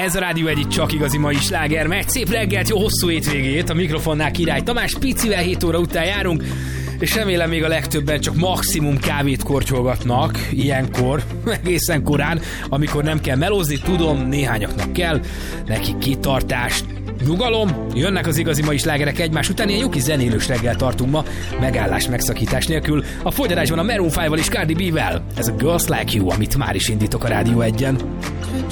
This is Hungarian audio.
Ez a Rádió Egy csak igazi mai sláger megy. Szép reggelt, jó hosszú hétvégét. A mikrofonnál Király Tamás, picivel 7 óra után járunk, és remélem még a legtöbben csak maximum kávét kortyolgatnak ilyenkor, egészen korán, amikor nem kell melózni. Tudom, néhányaknak kell, nekik kitartást, nyugalom, jönnek az igazi mai slágerek egymás után, ilyen jó kis zenélős reggel tartunk ma, megállás, megszakítás nélkül. A folytatásban a Maroon 5-val és Cardi B-vel. Ez a Girls Like You, amit már is indítok a Rádió Egyen.